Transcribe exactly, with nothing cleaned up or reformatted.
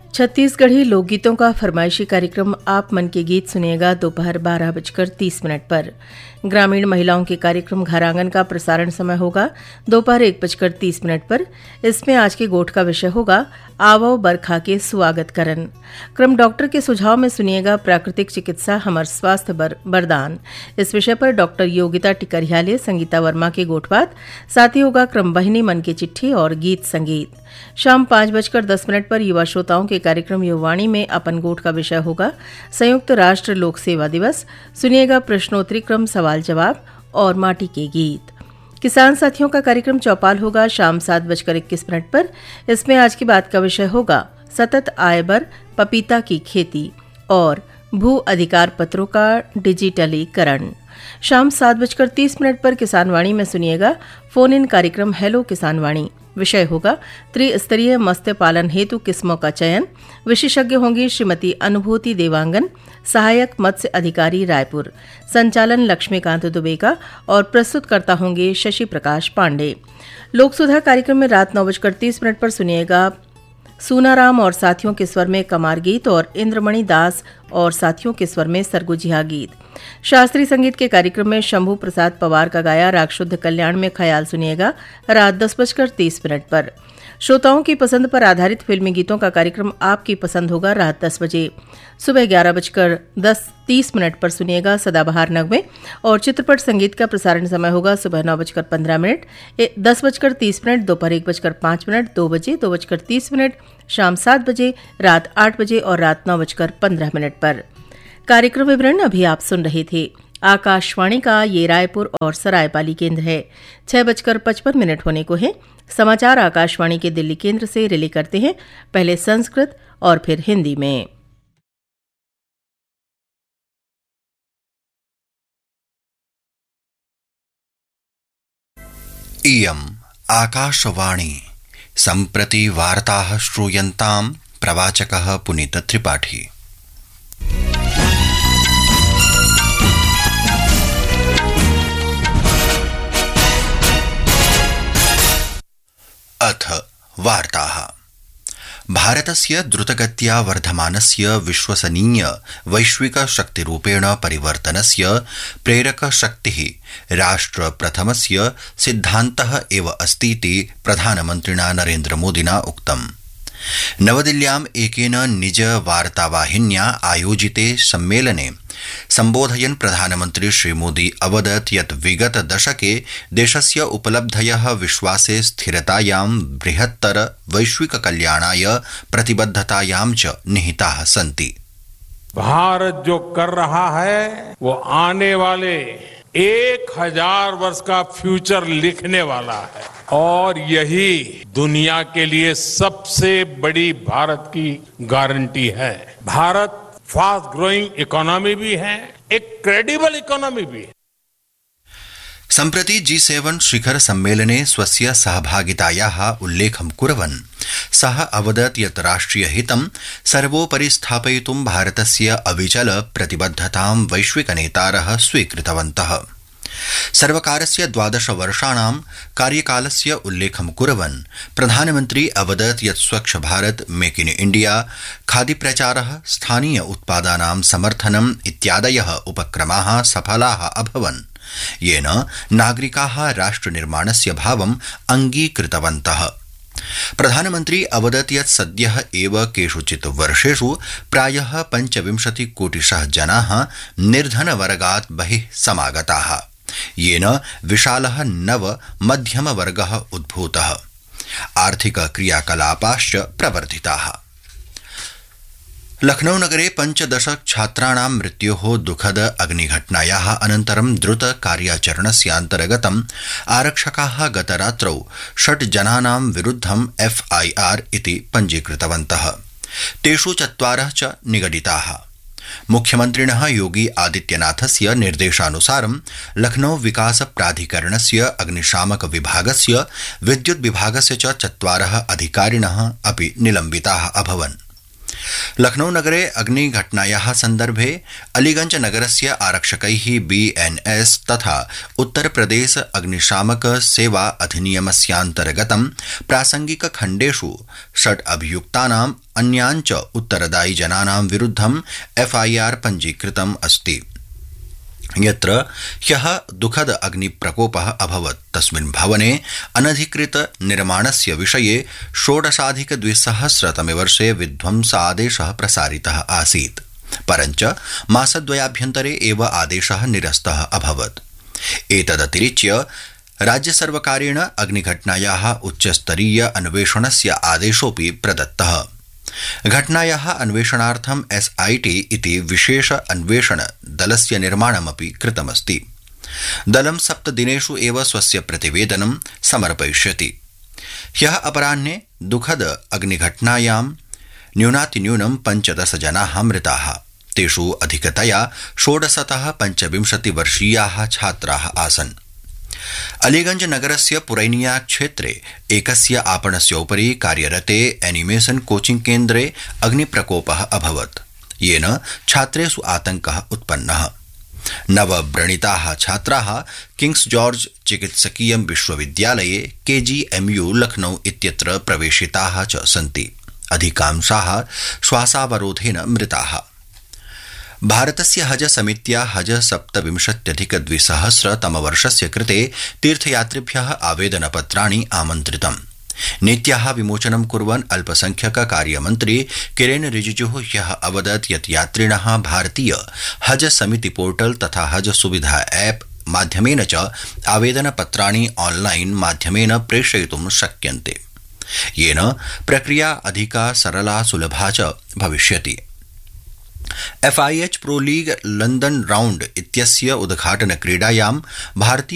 छत्तीसगढ़ी लोकगीतों का फरमाइशी कार्यक्रम आप मन के गीत सुनिएगा दोपहर बारह बजकर तीस मिनट पर। ग्रामीण महिलाओं के कार्यक्रम घर आंगन का प्रसारण समय होगा दोपहर एक बजकर तीस मिनट पर। इसमें आज के गोठ का विषय होगा आवो बरखा के स्वागत करन। क्रम डॉक्टर के सुझाव में सुनिएगा प्राकृतिक चिकित्सा हमर स्वास्थ्य बर वरदान। इस विषय पर डॉक्टर योगिता टिकरियाले संगीता वर्मा के गोठबात, साथ ही होगा क्रम बहिनी मन की चिट्ठी और गीत संगीत। शाम पांच बजकर दस मिनट पर युवा श्रोताओं के कार्यक्रम युवावाणी में अपन गोठ का विषय होगा संयुक्त राष्ट्र लोक सेवा दिवस। सुनिएगा प्रश्नोत्तरी क्रम सवाल जवाब और माटी के गीत। किसान साथियों का कार्यक्रम चौपाल होगा शाम सात बजकर इक्कीस मिनट पर। इसमें आज की बात का विषय होगा सतत आय बर पपीता की खेती और भू अधिकार पत्रों का डिजिटलीकरण। शाम सात बजकर तीस मिनट पर किसानवाणी में सुनिएगा फोन इन कार्यक्रम हेलो किसानवाणी। विषय होगा त्रिस्तरीय मत्स्य पालन हेतु किस्मों का चयन। विशेषज्ञ होंगी श्रीमती अनुभूति देवांगन, सहायक मत्स्य अधिकारी रायपुर। संचालन लक्ष्मीकांत दुबे का और प्रस्तुतकर्ता होंगे शशि प्रकाश पांडे। लोकसुधा कार्यक्रम में रात नौ बजकर तीस मिनट पर सुनिएगा सूनाराम और साथियों के स्वर में कमार गीत और इंद्रमणि दास और साथियों के स्वर में सरगुजिहा गीत। शास्त्रीय संगीत के कार्यक्रम में शंभू प्रसाद पवार का गाया राग शुद्ध कल्याण में ख्याल सुनिएगा रात दस बजकर तीस मिनट पर। श्रोताओं की पसंद पर आधारित फिल्मी गीतों का कार्यक्रम आपकी पसंद होगा रात दस बजे। सुबह ग्यारह बजकर दस तीस मिनट पर सुनिएगा सदाबहार नगमे और चित्रपट संगीत का प्रसारण समय होगा सुबह नौ बजकर पंद्रह मिनट, दस बजकर तीस मिनट, दोपहर एक बजकर पाँच मिनट, दो बजे, दो बजकर तीस मिनट, शाम सात बजे, रात आठ बजे और रात नौ बजकर पंद्रह मिनट पर। कार्यक्रम विवरण अभी आप सुन रहे थे। आकाशवाणी का ये रायपुर और सरायपाली केंद्र है। छह बजकर पचपन मिनट होने को है। समाचार आकाशवाणी के दिल्ली केंद्र से रिले करते हैं, पहले संस्कृत और फिर हिंदी में। इयम् आकाशवाणी सम्प्रति वार्ताः श्रूयन्ताम् प्रवाचकः पुनीत त्रिपाठी। अथ वार्ताः। भारतस्य द्रुतगत्या वर्धमानस्य विश्वसनीय वैश्विक शक्तिरूपेण परिवर्तनस्य प्रेरकशक्तिः राष्ट्रप्रथमस्य सिद्धान्तः एव अस्तीति प्रधानमन्त्रिणा नरेन्द्रमोदिना उक्तम्। नवदिल्ल्याम् एकेन निज वार्तावाहिन्या आयोजिते सम्मेलने सम्बोधयन् प्रधानमन्त्री श्रीमोदी अवदत् यत् विगत दशके देशस्य उपलब्धयः विश्वासे स्थिरतायां बृहत्तर वैश्विक कल्याणाय प्रतिबद्धतायां च निहिताः सन्ति। भारत जो कर रहा है वो आने वाले एक हजार वर्ष का फ्यूचर लिखने वाला है और यही दुनिया के लिए सबसे बड़ी भारत की गारंटी है। भारत फास्ट ग्रोइंग इकोनॉमी भी है, एक क्रेडिबल इकोनॉमी भी है। सम्प्रति जी सेवन शिखर सम्मेलने स्वस्य सहभागितायाः उल्लेखं कुर्वन् सः अवदत् यत् राष्ट्रियहितं सर्वोपरि स्थापयितुं भारतस्य अविचल प्रतिबद्धतां वैश्विकनेतारः स्वीकृतवन्तः। सर्वकारस्य द्वादश वर्षाणां कार्यकालस्य उल्लेखं कुर्वन् प्रधानमन्त्री अवदत् यत् स्वच्छ Bharat, make in India, khadi प्रचारः, स्थानीय उत्पादानां समर्थनम् इत्यादयः उपक्रमाः सफलाः अभवन्, येन नागरिकाः राष्ट्रनिर्माणस्य भावम् अङ्गीकृतवन्तः। प्रधानमन्त्री अवदत् यत् सद्यः एव केषुचित् वर्षेषु प्रायः पञ्चविंशति कोटिशः जनाः निर्धनवर्गात् बहिः समागताः, येन विशालः नव मध्यमवर्गः उद्भूतः। आर्थिक क्रियाकलापाश्च प्रवर्धिताः। लखनऊ नगरे पञ्चदश छात्राणां मृत्योः दुःखद अग्निघटनायाः अनन्तरं द्रुत कार्याचरणस्यान्तर्गतम् आरक्षकाः गतरात्रौ षट् जनानां विरुद्धम् एफ आई आर इति पञ्जीकृतवन्तः। तेषु चत्वारः च निगडिताः। मुख्यमन्त्रिणः योगी आदित्यनाथस्य निर्देशानुसारं लखनऊ विकास प्राधिकरणस्य अग्निशामक विभागस्य विद्युत् विभागस्य च चत्वारः अधिकारिणः अपि निलम्बिताः अभवन्। लखनऊ नगरे अग्निघटनायाः सन्दर्भे अलीगंज नगरस्य आरक्षकैः बीएनएस तथा उत्तरप्रदेश अग्निशामक सेवा अधिनियमस्यान्तर्गतं प्रासंगिक खण्डेषु षट् अभियुक्तानाम् अन्याञ्च उत्तरदायि जनानां विरुद्धं एफआईआर पञ्जीकृतम् अस्ति। यत्र ह्यः दुःखद अग्निप्रकोपः अभवत् तस्मिन् भवने अनधिकृत निर्माणस्य विषये षोडशाधिक द्विसहस्रतमे वर्षे विध्वंसादेशः प्रसारितः आसीत्, परञ्च मासद्वयाभ्यन्तरे एव आदेशः निरस्तः अभवत्। एतदतिरिच्य राज्यसर्वकारेण अग्निघटनायाः उच्चस्तरीय अन्वेषणस्य आदेशोऽपि प्रदत्तः। घटनायाः अन्वेषणार्थं एसआईटी इति विशेष अन्वेषण दलस्य निर्माणमपि कृतमस्ति। दलं सप्तदिनेषु एव स्वस्य प्रतिवेदनं समर्पयिष्यति। ह्यः अपराह्ने दुःखद अग्निघटनायां न्यूनातिन्यूनं पञ्चदश जनाः मृताः। तेषु अधिकतया षोडशतः पञ्चविंशतिवर्षीयाः छात्राः आसन्। अलीगंज नगरस्य पुरैनिया क्षेत्रे एकस्य आपणस्योपरि कार्यरते एनिमेशन कोचिंग केन्द्रे अग्निप्रकोपः अभवत्, येन छात्रेषु आतङ्कः उत्पन्नः। नवव्रणिताः छात्राः किंग्स जॉर्ज चिकित्सकीय विश्वविद्यालये केजीएमयू लखनऊ इत्यत्र प्रवेशिताः च सन्ति। अधिकांशाः श्वासावरोधेन मृताः। भारतस्य हज समित्या हज सप्तविंशत्यधिक द्विसहस्रतमवर्षस्य कृते तीर्थयात्रिभ्यः आवेदनपत्राणि आमन्त्रितम्। नीत्याः विमोचनं कुर्वन् अल्पसंख्यक कार्यमन्त्री किरेन रिजिजुः ह्यः अवदत् यत् यात्रिणः भारतीय हज समिति पोर्टल तथा हज सुविधा ऐप माध्यमेन च आवेदनपत्राणि ऑनलाइन माध्यमेन प्रेषयितुं शक्यन्ते, येन प्रक्रिया अधिका सरला सुलभा च भविष्यति। FIH pro league London round इत्यस्य उद्घाटन क्रीडायां भारतीय